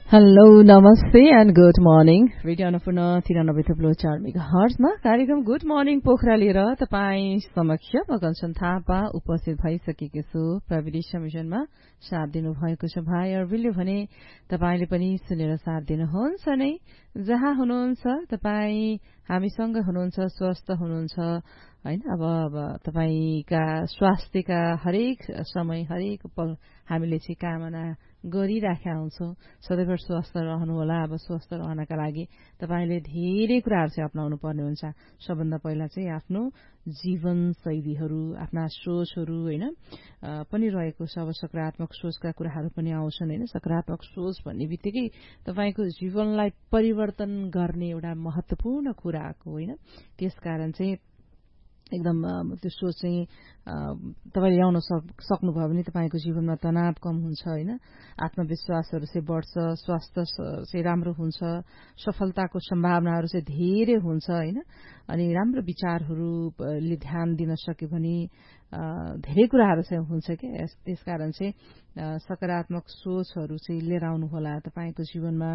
Hello नमस्ते and good morning radio Annapurna 93.4 मेगाहर्जमा कार्यक्रम good morning Pokhara लिएर तपाईँ समक्ष म कञ्चन थापा उपस्थित भइसकेको छु। प्रविधि संयोजनमा साथ दिनुभएको छ भाइ अरविलले भने तपाईँले पनि सुनेर साथ दिनुहुन्छ नै। जहाँ हुनुहुन्छ तपाईँ हामीसँग हुनुहुन्छ, स्वस्थ हुनुहुन्छ हैन। अब तपाईका स्वास्थ्यका हरेक समय हरेक पल हामीले चाहिँ कामना गरिराखेका हुन्छौं। सदैव स्वस्थ रहनुहोला। अब स्वस्थ रहनका लागि तपाईले धेरै कुराहरू चाहिँ अपनाउनु पर्ने हुन्छ। सबभन्दा पहिला चाहिँ आफ्नो जीवन शैलीहरू, आफ्ना सोचहरू हैन पनि रहेको छ। अब सकारात्मक सोचका कुराहरू पनि आउँछन् हैन। सकारात्मक सोच भन्ने बित्तिकै तपाईको जीवनलाई परिवर्तन गर्ने एउटा महत्वपूर्ण कुराको हैन। त्यसकारण चाहिँ एकदम त्यो सोच चाहिँ तपाईले ल्याउन सक्नुभयो भने तपाईको जीवनमा तनाव कम हुन्छ हैन। आत्मविश्वासहरू चाहिँ बढ्छ, स्वास्थ्य चाहिँ राम्रो हुन्छ, सफलताको सम्भावनाहरू चाहिँ धेरै हुन्छ हैन। अनि राम्रो विचारहरूले ध्यान दिन सक्यो भने धेरै कुराहरू चाहिँ हुन्छ के। त्यसकारण चाहिँ सकारात्मक सोचहरू चाहिँ लिएर आउनु होला तपाईको जीवनमा।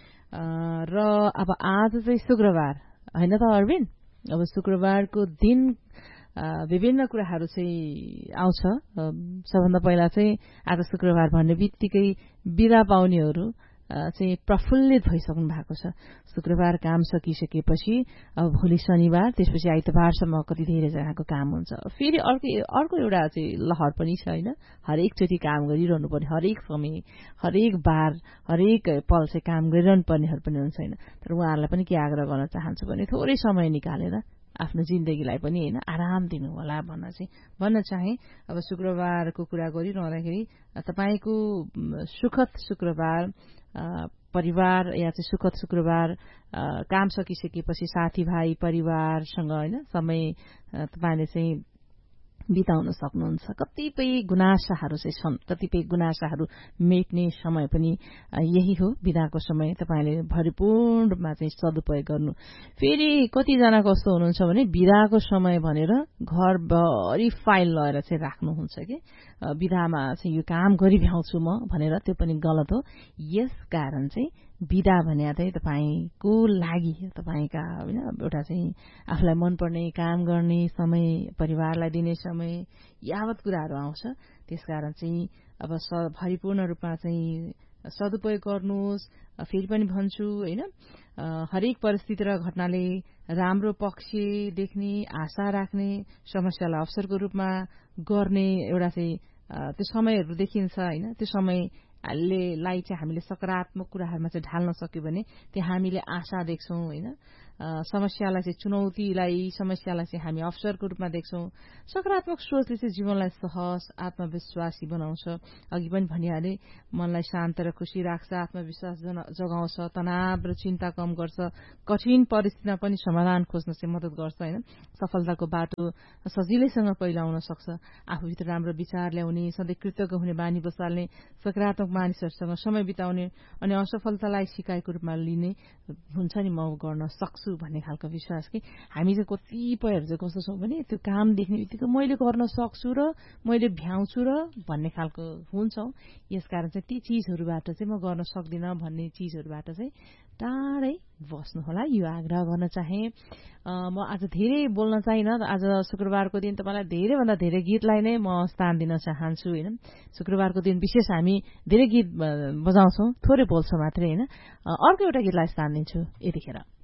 र अब आज चाहिँ शुक्रबार हैन त अरविन। अब शुक्रबारको दिन विभिन्न कुराहरू चाहिँ आउँछ। सबभन्दा पहिला चाहिँ आज शुक्रबार भन्ने बित्तिकै बिदा पाउनेहरू चाहिँ प्रफुल्लित भइसक्नु भएको छ। शुक्रबार काम सकिसकेपछि अब भोलि शनिबार, त्यसपछि आइतबारसम्म कति धेरै जनाको काम हुन्छ। फेरि अर्को एउटा चाहिँ लहर पनि छ हैन। हरेक चोटि काम गरिरहनु पर्ने, हरेक समय, हरेक बार, हरेक पल चाहिँ काम गरिरहनु पर्नेहरू पनि हुन्छ हैन। तर उहाँहरूलाई पनि के आग्रह गर्न चाहन्छु भने थोरै समय निकालेर आफ्नो जिन्दगीलाई पनि हैन आराम दिनु होला भन्न चाहे। अब शुक्रबारको कुरा गरिरहँदाखेरि तपाईको सुखद शुक्रबार परिवार या चाहिँ सुखद शुक्रबार काम सकिसकेपछि साथीभाइ परिवारसँग हैन समय तपाईले चाहिँ बिताउन सक्नुहुन्छ। कतिपय गुनासाहरू चाहिँ छन्, कतिपय गुनासाहरू मेट्ने समय पनि यही हो। बिदाको समय तपाईले भरिपूर्ण रूपमा चाहिँ सदुपयोग गर्नु। फेरि कतिजना कस्तो हुनुहुन्छ भने बिदाको समय भनेर घरभरि फाइल लगेर चाहिँ राख्नुहुन्छ कि बिदामा चाहिँ यो काम गरिभ्याउँछु म भनेर। त्यो पनि गलत हो। यस कारण चाहिँ बिदा भने चाहिँ तपाईको लागि तपाईका हैन एउटा चाहिँ आफूलाई मनपर्ने काम गर्ने समय, परिवारलाई दिने समय, यावत कुराहरू आउँछ। त्यसकारण चाहिँ अब भरिपूर्ण रूपमा चाहिँ सदुपयोग गर्नुहोस्। फेरि पनि भन्छु हैन, हरेक परिस्थिति र घटनाले राम्रो पक्ष देख्ने, आशा राख्ने, समस्यालाई अवसरको रूपमा गर्ने एउटा चाहिँ त्यो समयहरू देखिन्छ हैन। त्यो समयलाई चाहिँ हामीले सकारात्मक कुराहरूमा चाहिँ ढाल्न सक्यो भने त्यो हामीले आशा देख्छौं हैन। समस्यालाई चाहिँ चुनौतीलाई, समस्यालाई चाहिँ हामी अवसरको रूपमा देख्छौं। सकारात्मक सोचले चाहिँ जीवनलाई सहज, आत्मविश्वासी बनाउँछ। अघि पनि भनिहाले, मनलाई शान्त र खुशी राख्छ, आत्मविश्वास जगाउँछ, तनाव र चिन्ता कम गर्छ, कठिन परिस्थितिमा पनि समाधान खोज्न चाहिँ मद्दत गर्छ हैन। सफलताको बाटो सजिलैसँग पहिलाउन सक्छ। आफूभित्र राम्रो विचार ल्याउने, सधैँ कृतज्ञ हुने बानी बसाल्ने, सकारात्मक मानिसहरूसँग समय बिताउने अनि असफलतालाई सिकाइको रूपमा लिने हुन्छ नि, म गर्न सक्छु भन्ने खालको विश्वास कि हामी चाहिँ कतिपयहरू चाहिँ कस्तो छौं भने त्यो काम देख्ने बित्तिकै मैले गर्न सक्छु र मैले भ्याउँछु र भन्ने खालको हुन्छौं। यसकारण चाहिँ ती चीजहरूबाट चाहिँ म गर्न सक्दिनँ भन्ने चीजहरूबाट चाहिँ टाढै बस्नु होला, यो आग्रह गर्न चाहे। म आज धेरै बोल्न चाहिन। आज शुक्रबारको दिन तपाईलाई धेरैभन्दा धेरै गीतलाई नै म स्थान दिन चाहन्छु हैन। शुक्रबारको दिन विशेष हामी धेरै गीत बजाउँछौं, थोरै बोल्छौं मात्रै हैन। अर्को एउटा गीतलाई स्थान दिन्छु यतिखेर।